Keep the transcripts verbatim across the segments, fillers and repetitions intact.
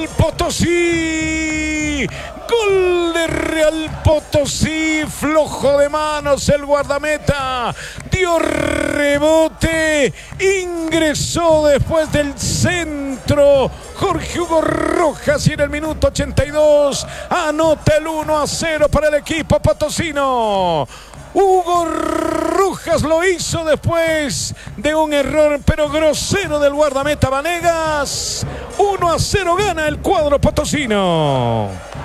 Potosí. Gol de Real Potosí, flojo de manos el guardameta, dio rebote, ingresó después del centro Jorge Hugo Rojas y en el minuto ochenta y dos anota el uno a cero para el equipo potosino. Hugo Rojas lo hizo después de un error pero grosero del guardameta Vanegas. uno a cero gana el cuadro potosino.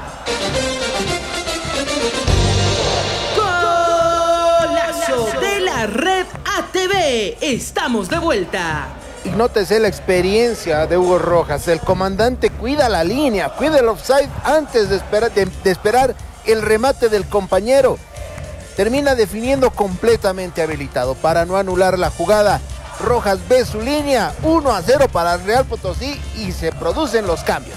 Golazo de la Red A T V. Estamos de vuelta. Y nótese la experiencia de Hugo Rojas. El comandante cuida la línea, cuida el offside antes de esperar, de, de esperar el remate del compañero. Termina definiendo completamente habilitado para no anular la jugada. Rojas ve su línea, uno a cero para el Real Potosí y se producen los cambios.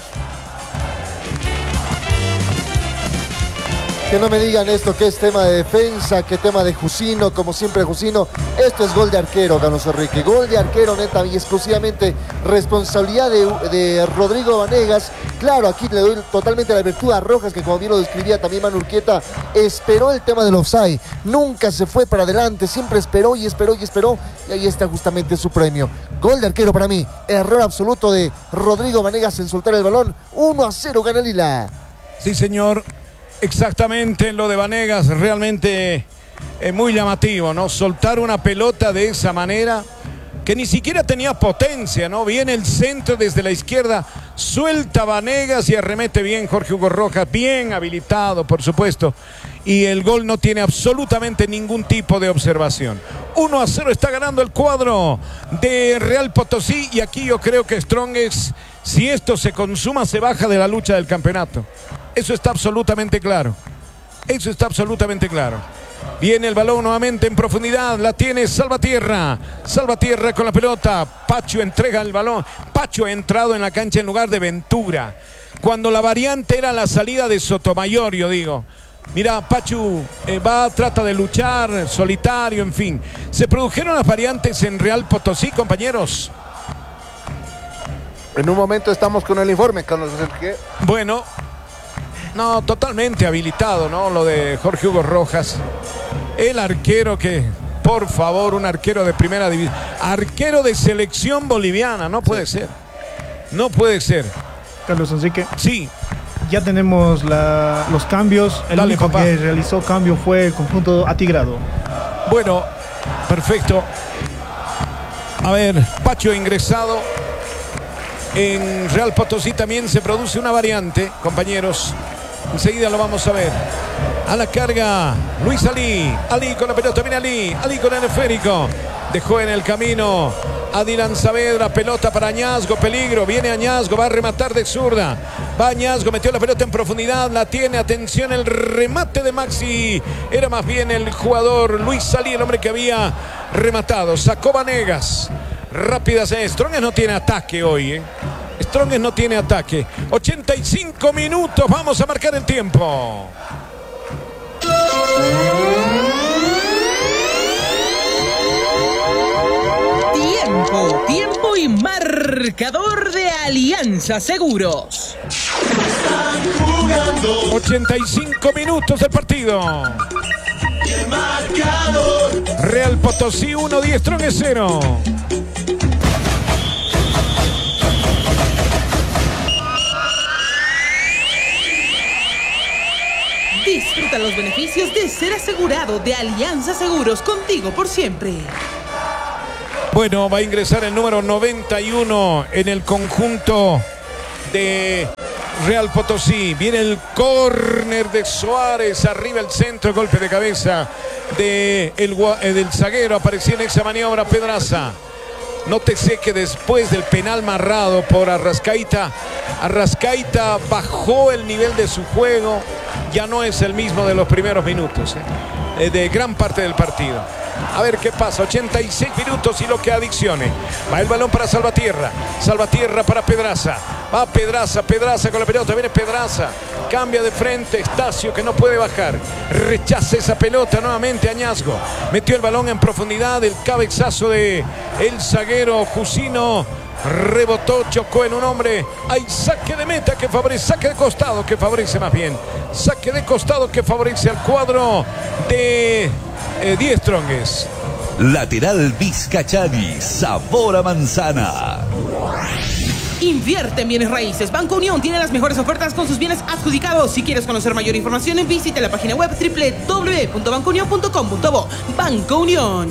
Que no me digan esto, que es tema de defensa, que tema de Jusino, como siempre Jusino. Esto es gol de arquero, Carlos Enrique. Gol de arquero neta y exclusivamente responsabilidad de, de Rodrigo Vanegas. Claro, aquí le doy totalmente la virtud a Rojas, que como bien lo describía también Manu Urquieta, esperó el tema del offside. Nunca se fue para adelante, siempre esperó y esperó y esperó. Y ahí está justamente su premio. Gol de arquero para mí. Error absoluto de Rodrigo Vanegas en soltar el balón. uno a cero gana Lila. Sí, señor. Exactamente, lo de Vanegas realmente es muy llamativo, ¿no? Soltar una pelota de esa manera que ni siquiera tenía potencia, ¿no? Viene el centro desde la izquierda, suelta Vanegas y arremete bien Jorge Hugo Rojas, bien habilitado, por supuesto. Y el gol no tiene absolutamente ningún tipo de observación. uno a cero está ganando el cuadro de Real Potosí y aquí yo creo que Strongest, si esto se consuma, se baja de la lucha del campeonato. Eso está absolutamente claro. Eso está absolutamente claro. Viene el balón nuevamente en profundidad. La tiene Salvatierra. Salvatierra con la pelota. Pacho entrega el balón. Pacho ha entrado en la cancha en lugar de Ventura. Cuando la variante era la salida de Sotomayor, yo digo. Mira, Pachu eh, va, trata de luchar, solitario, en fin. ¿Se produjeron las variantes en Real Potosí, compañeros? En un momento estamos con el informe, Carlos Enrique. Bueno, no, totalmente habilitado, ¿no? Lo de Jorge Hugo Rojas. El arquero que, por favor, un arquero de primera división. Arquero de selección boliviana, no puede ser. No puede ser. Carlos Enrique. Sí. Ya tenemos la, los cambios. El Dale, único papá. que realizó cambio fue el conjunto atigrado. Bueno, perfecto. A ver, Pacho ingresado. En Real Potosí también se produce una variante, compañeros. Enseguida lo vamos a ver. A la carga, Luis Ali. Ali con la pelota, viene Ali. Ali con el esférico. Dejó en el camino a Dylan Saavedra. Pelota para Añazgo, peligro. Viene Añazgo, va a rematar de zurda. Va Añazgo, metió la pelota en profundidad. La tiene, atención, el remate de Maxi. Era más bien el jugador Luis Ali, el hombre que había rematado. Sacó Vanegas. Rápidas, eh. Strongest no tiene ataque hoy, eh. Strongest no tiene ataque. ochenta y cinco minutos, vamos a marcar el tiempo. Tiempo, tiempo y marcador de Alianza Seguros. ochenta y cinco minutos del partido. Real Potosí uno, diez Strongest cero. Disfruta los beneficios de ser asegurado de Alianza Seguros, contigo por siempre. Bueno, va a ingresar el número noventa y uno en el conjunto de Real Potosí. Viene el córner de Suárez, arriba el centro, golpe de cabeza de el, eh, del zaguero. Aparecía en esa maniobra Pedraza. Nótese que después del penal marrado por Arrascaita, Arrascaita bajó el nivel de su juego. Ya no es el mismo de los primeros minutos, ¿eh? de gran parte del partido. A ver qué pasa, ochenta y seis minutos y lo que adicione. Va el balón para Salvatierra, Salvatierra para Pedraza. Va Pedraza, Pedraza con la pelota, viene Pedraza. Cambia de frente, Estacio que no puede bajar. Rechaza esa pelota nuevamente Añazgo. Metió el balón en profundidad, el cabezazo de el zaguero Jusino. rebotó, chocó en un hombre. Hay saque de meta que favorece, saque de costado que favorece más bien. Saque de costado que favorece al cuadro de eh, Die Strongest. Lateral Vizcachani, sabor a manzana. Invierte en bienes raíces. Banco Unión tiene las mejores ofertas con sus bienes adjudicados. Si quieres conocer mayor información, visite la página web doble u doble u doble u punto banco unión punto com punto bo. Banco Unión.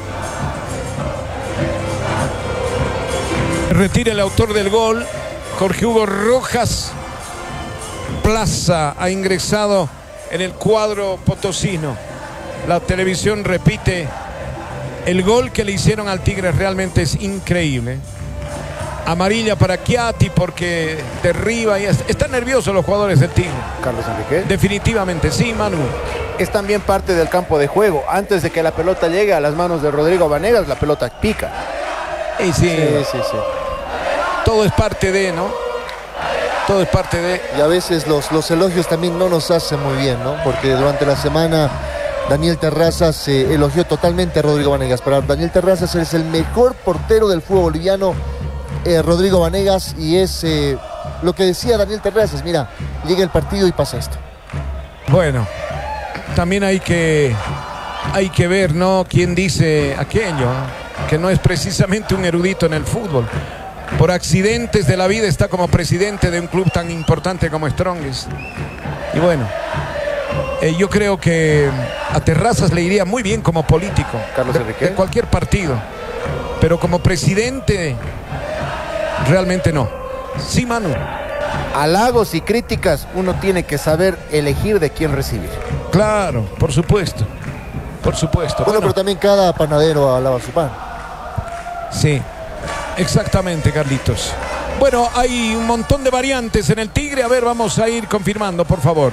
Retira el autor del gol, Jorge Hugo Rojas. Plaza ha ingresado en el cuadro potosino. La televisión repite el gol que le hicieron al Tigre, realmente es increíble. Amarilla para Chiatti porque derriba y están nerviosos los jugadores del Tigre. Carlos Enrique. Definitivamente, sí, Manu. Es también parte del campo de juego. Antes de que la pelota llegue a las manos de Rodrigo Vanegas, la pelota pica. Y sí, Sí, sí, sí. todo es parte de, ¿no? Todo es parte de... Y a veces los, los elogios también no nos hacen muy bien, ¿no? Porque durante la semana Daniel Terrazas eh, elogió totalmente a Rodrigo Vanegas. Para Daniel Terrazas es el mejor portero del fútbol boliviano, eh, Rodrigo Vanegas, y es eh, lo que decía Daniel Terrazas. Mira, llega el partido y pasa esto. Bueno, también hay que, hay que ver, ¿no? Quién dice aquello, que no es precisamente un erudito en el fútbol. Por accidentes de la vida está como presidente de un club tan importante como Strongest. Y bueno, eh, yo creo que a Terrazas le iría muy bien como político. Carlos de, Enrique. de cualquier partido. Pero como presidente, realmente no. Sí, Manu. Halagos y críticas, uno tiene que saber elegir de quién recibir. Claro, por supuesto. Por supuesto. Bueno, Bueno, pero también cada panadero alaba su pan. sí, exactamente, Carlitos. Bueno, hay un montón de variantes en el Tigre. A ver, vamos a ir confirmando, por favor.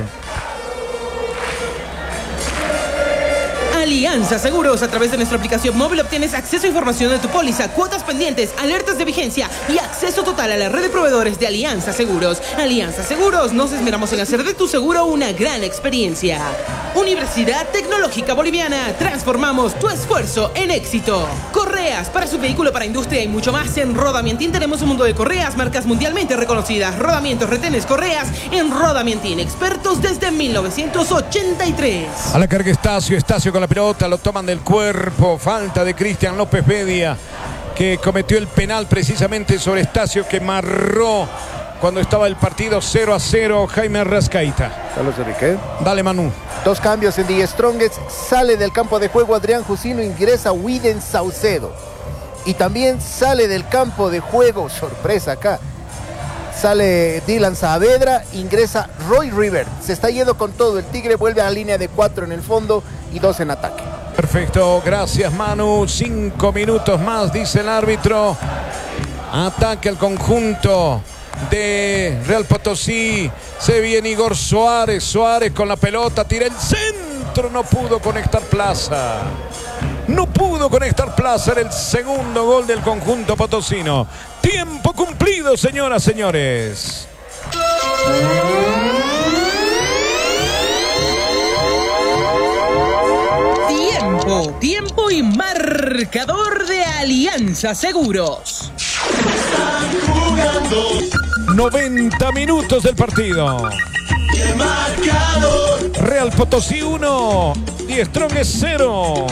Alianza Seguros. A través de nuestra aplicación móvil obtienes acceso a información de tu póliza, cuotas pendientes, alertas de vigencia y acceso total a la red de proveedores de Alianza Seguros. Alianza Seguros, nos esmeramos en hacer de tu seguro una gran experiencia. Universidad Tecnológica Boliviana, transformamos tu esfuerzo en éxito. Correas para su vehículo, para industria y mucho más. En Rodamientín tenemos un mundo de correas, marcas mundialmente reconocidas. Rodamientos, retenes, correas en Rodamientín, expertos desde mil novecientos ochenta y tres. A la carga Estacio, Estacio con la pelota, lo toman del cuerpo. Falta de Cristian López Bedia, que cometió el penal precisamente sobre Estacio, que marró cuando estaba el partido cero a cero. Jaime Rascaita. Carlos Enrique. Dale, Manu. Dos cambios en Die Strongest. Sale del campo de juego Adrián Jusino, ingresa Widen Saucedo. Y también sale del campo de juego, sorpresa acá, sale Dylan Saavedra, ingresa Roy River. Se está yendo con todo. El Tigre vuelve a la línea de cuatro en el fondo y dos en ataque. Perfecto, gracias, Manu. Cinco minutos más, dice el árbitro. Ataque al conjunto de Real Potosí. Se viene Igor Suárez. Suárez con la pelota, tira el centro. No pudo conectar Plaza. No pudo conectar Plaza. Era el segundo gol del conjunto potosino. Tiempo cumplido, señoras, señores. Tiempo, tiempo y marcador de Alianza Seguros. noventa minutos del partido. Real Potosí uno, Die Strongest cero.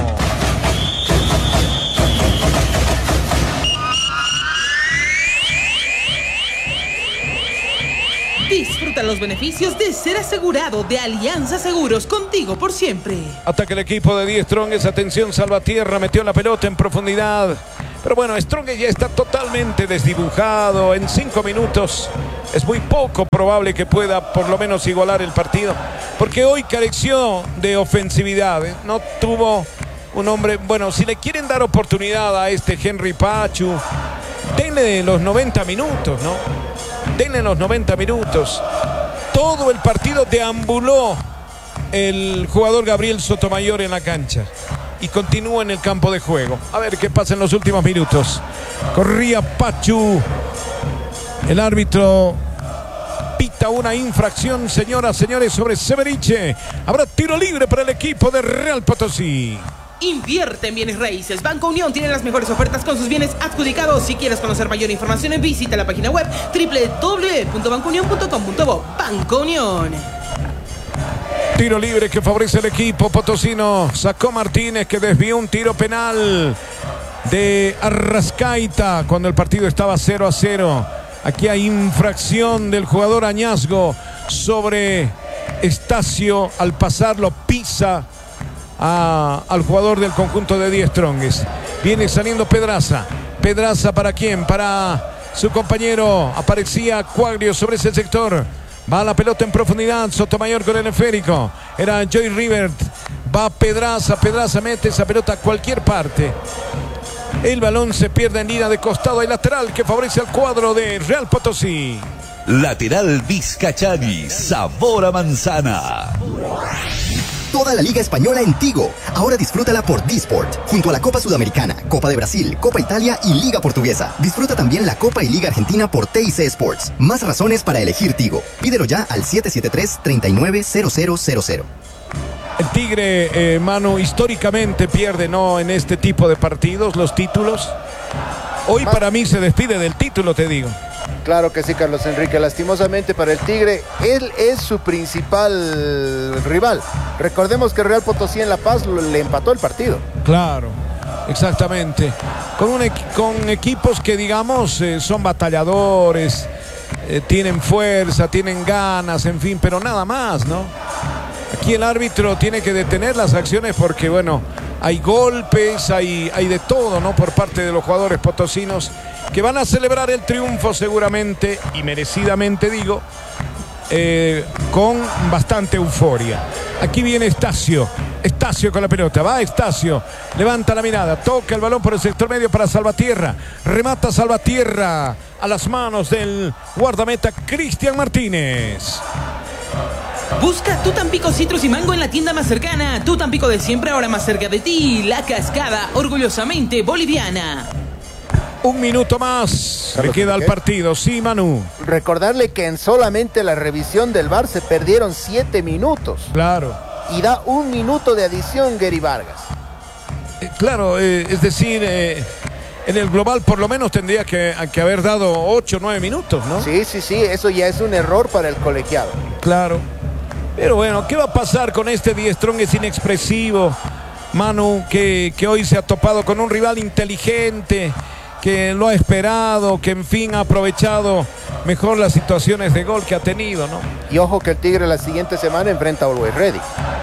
Disfruta los beneficios de ser asegurado de Alianza Seguros, contigo por siempre. Ataca el equipo de Die Strongest. Atención, Salvatierra metió la pelota en profundidad. Pero bueno, Strongest ya está totalmente desdibujado. En cinco minutos es muy poco probable que pueda por lo menos igualar el partido. Porque hoy careció de ofensividad, ¿eh? No tuvo un hombre... Bueno, si le quieren dar oportunidad a este Henry Pachu, denle los noventa minutos, ¿no? Denle los noventa minutos. Todo el partido deambuló el jugador Gabriel Sotomayor en la cancha y continúa en el campo de juego. A ver qué pasa en los últimos minutos. Corría Pachu. El árbitro pita una infracción, señoras, señores, sobre Severiche. Habrá tiro libre para el equipo de Real Potosí. Invierte en bienes raíces. Banco Unión tiene las mejores ofertas con sus bienes adjudicados. Si quieres conocer mayor información, visita la página web doble u doble u doble u punto banco unión punto com punto bo. Banco Unión. Tiro libre que favorece el equipo potosino. Sacó Martínez, que desvió un tiro penal de Arrascaita cuando el partido estaba cero a cero. Aquí hay infracción del jugador Añazgo sobre Estacio. Al pasarlo pisa a, al jugador del conjunto de Die Strongest. Viene saliendo Pedraza. Pedraza, ¿para quién? Para su compañero. Aparecía Cuagrio sobre ese sector. Va la pelota en profundidad. Sotomayor con el esférico. Era Joy Rivert. Va Pedraza. Pedraza mete esa pelota a cualquier parte. El balón se pierde en línea de costado y lateral que favorece al cuadro de Real Potosí. Lateral Vizcachani, sabor a manzana. Toda la Liga Española en Tigo. Ahora disfrútala por Disport, junto a la Copa Sudamericana, Copa de Brasil, Copa Italia y Liga Portuguesa. Disfruta también la Copa y Liga Argentina por T I C Sports. Más razones para elegir Tigo. Pídelo ya al siete siete tres, tres nueve cero cero cero cero. El Tigre, eh, Manu, históricamente pierde, ¿no?, en este tipo de partidos los títulos. Hoy para mí se despide del título, te digo. Claro que sí, Carlos Enrique. Lastimosamente para el Tigre, él es su principal rival. Recordemos que Real Potosí en La Paz le empató el partido. Claro, exactamente. Con, un equ con equipos que, digamos, eh, son batalladores, eh, tienen fuerza, tienen ganas, en fin, pero nada más, ¿no? Aquí el árbitro tiene que detener las acciones porque, bueno, hay golpes, hay, hay de todo, ¿no?, por parte de los jugadores potosinos que van a celebrar el triunfo seguramente, y merecidamente digo, eh, con bastante euforia. Aquí viene Estacio. Estacio con la pelota. Va Estacio. Levanta la mirada. Toca el balón por el sector medio para Salvatierra. Remata Salvatierra a las manos del guardameta Cristian Martínez. Busca tu Tampico Citrus y Mango en la tienda más cercana. Tu Tampico de siempre, ahora más cerca de ti. La Cascada, orgullosamente boliviana. Un minuto más. Le queda al partido. Sí, Manu. Recordarle que en solamente la revisión del V A R se perdieron siete minutos. Claro. Y da un minuto de adición Gary Vargas. Eh, claro, eh, es decir, eh, en el global por lo menos tendría que, que haber dado ocho o nueve minutos, ¿no? Sí, sí, sí. Eso ya es un error para el colegiado. Claro. Pero bueno, ¿qué va a pasar con este Die Strongest inexpresivo, Manu, que, que hoy se ha topado con un rival inteligente, que lo ha esperado, que en fin ha aprovechado mejor las situaciones de gol que ha tenido, ¿no? Y ojo que el Tigre la siguiente semana enfrenta a Always Ready.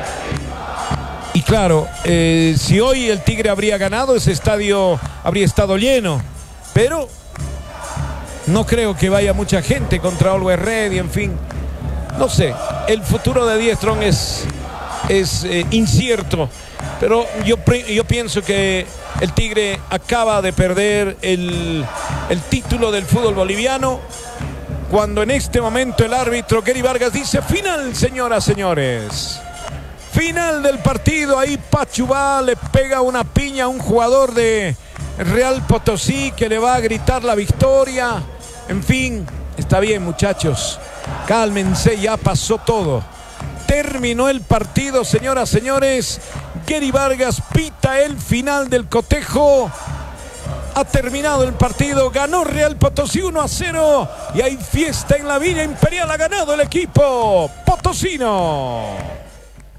Y claro, eh, si hoy el Tigre habría ganado, ese estadio habría estado lleno, pero no creo que vaya mucha gente contra Always Ready, en fin. No sé, el futuro de Die Strongest es, es eh, incierto, pero yo, yo pienso que el Tigre acaba de perder el, el título del fútbol boliviano cuando en este momento el árbitro Gary Vargas dice: final, señoras, señores. Final del partido. Ahí Pachubá le pega una piña a un jugador de Real Potosí que le va a gritar la victoria. En fin, está bien, muchachos. Cálmense, ya pasó todo. Terminó el partido, señoras, señores. Gary Vargas pita el final del cotejo. Ha terminado el partido. Ganó Real Potosí uno a cero. Y hay fiesta en la Villa Imperial. Ha ganado el equipo potosino.